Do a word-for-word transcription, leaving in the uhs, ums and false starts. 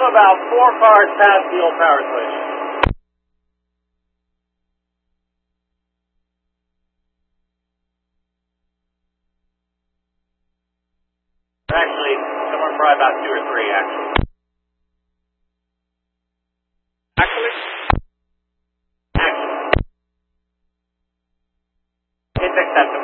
I'm about four cars past the old power station. Actually, somewhere probably about two or three, actually. Actually? Actually. It's acceptable.